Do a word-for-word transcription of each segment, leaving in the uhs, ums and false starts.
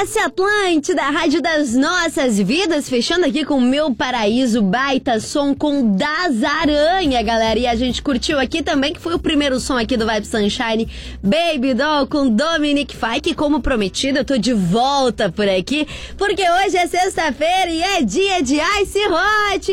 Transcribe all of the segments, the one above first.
Essa é a Atlântida, a rádio das nossas vidas, fechando aqui com o Meu Paraíso, baita som com Das Aranha, galera. E a gente curtiu aqui também, que foi o primeiro som aqui do Vibe Sunshine, Baby Doll com Dominic Fike. Como prometido, eu tô de volta por aqui, porque hoje é sexta-feira e é dia de Ice Hot.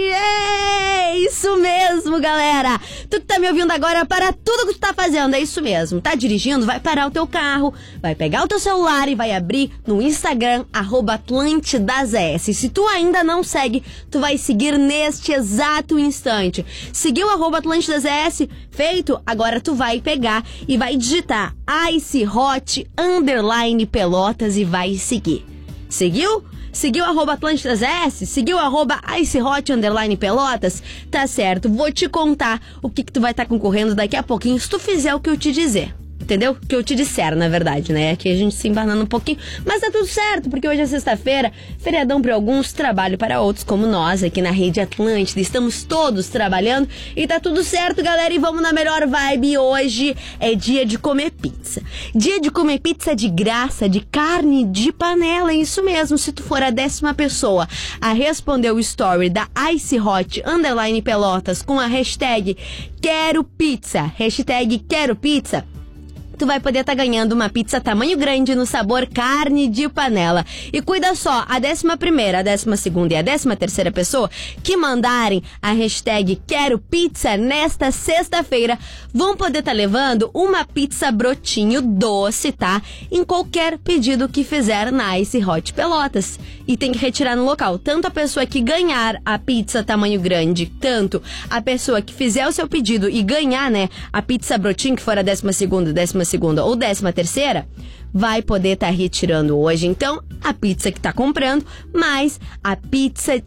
É isso mesmo, galera. Tu que tá me ouvindo agora, para tudo que tu tá fazendo, é isso mesmo. Tá dirigindo? Vai parar o teu carro, vai pegar o teu celular e vai abrir no Instagram, arroba AtlântidaZS. Se tu ainda não segue, tu vai seguir neste exato instante. Seguiu o arroba AtlântidaZS? Feito? Agora tu vai pegar e vai digitar Ice Hot underline Pelotas e vai seguir. Seguiu? Seguiu arroba AtlântidaZS? Seguiu arroba Ice Hot underline Pelotas? Tá certo, vou te contar o que que tu vai estar tá concorrendo daqui a pouquinho, se tu fizer o que eu te dizer. Entendeu? O que eu te disser, na verdade, né? Aqui a gente se embanando um pouquinho, mas tá tudo certo, porque hoje é sexta-feira, feriadão para alguns, trabalho para outros, como nós aqui na Rede Atlântida. Estamos todos trabalhando e tá tudo certo, galera, e vamos na melhor vibe. Hoje é dia de comer pizza. Dia de comer pizza de graça, de carne de panela, é isso mesmo. Se tu for a décima pessoa a responder o story da Ice Hot underline Pelotas com a hashtag Quero Pizza, hashtag Quero Pizza, tu vai poder estar tá ganhando uma pizza tamanho grande no sabor carne de panela. E cuida só, a décima primeira, a décima segunda e a décima terceira pessoa que mandarem a hashtag Quero Pizza nesta sexta-feira vão poder estar tá levando uma pizza brotinho doce, tá? Em qualquer pedido que fizer na Ice Hot Pelotas. E tem que retirar no local. Tanto a pessoa que ganhar a pizza tamanho grande, tanto a pessoa que fizer o seu pedido e ganhar, né, a pizza brotinho, que for a décima segunda, décima segunda ou décima terceira, vai poder estar tá retirando hoje, então, a pizza que tá comprando, mais a pizza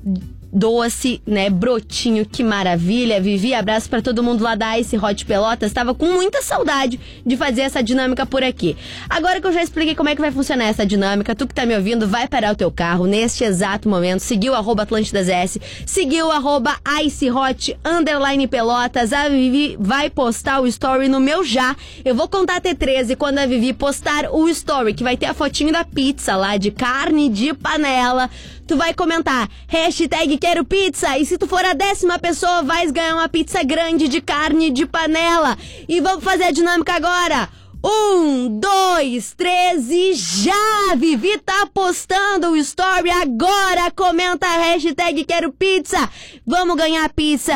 doce, né, brotinho, que maravilha. Vivi, abraço pra todo mundo lá da Ice Hot Pelotas, tava com muita saudade de fazer essa dinâmica por aqui. Agora que eu já expliquei como é que vai funcionar essa dinâmica, tu que tá me ouvindo, vai parar o teu carro neste exato momento, seguiu arroba AtlântidaZS, seguiu arroba Ice Hot underline Pelotas, a Vivi vai postar o story no meu já, eu vou contar até treze quando a Vivi postar o story, que vai ter a fotinho da pizza lá, de carne de panela. Tu vai comentar, hashtag Quero Pizza, e se tu for a décima pessoa, vais ganhar uma pizza grande de carne de panela. E vamos fazer a dinâmica agora. Um, dois, três e já! Vivi tá postando o story agora, comenta a hashtag Quero Pizza. Vamos ganhar pizza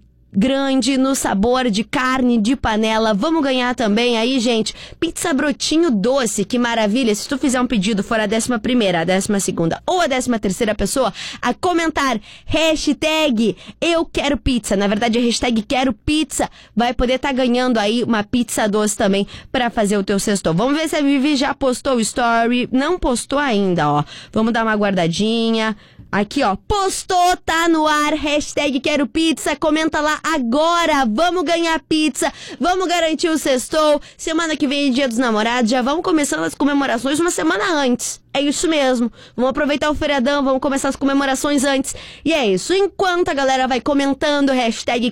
grande no sabor de carne de panela. Vamos ganhar também aí, gente, pizza brotinho doce, que maravilha. Se tu fizer um pedido, for a décima primeira, a décima segunda ou a décima terceira pessoa a comentar hashtag Eu Quero Pizza, na verdade a hashtag Quero Pizza, vai poder estar tá ganhando aí uma pizza doce também pra fazer o teu sextou. Vamos ver se a Vivi já postou o story. Não postou ainda, ó. Vamos dar uma guardadinha. Aqui, ó, postou, tá no ar, hashtag Quero Pizza, comenta lá agora, vamos ganhar pizza, vamos garantir o sextou. Semana que vem é Dia dos Namorados, já vamos começando as comemorações uma semana antes. É isso mesmo, vamos aproveitar o feriadão, vamos começar as comemorações antes. E é isso, enquanto a galera vai comentando, hashtag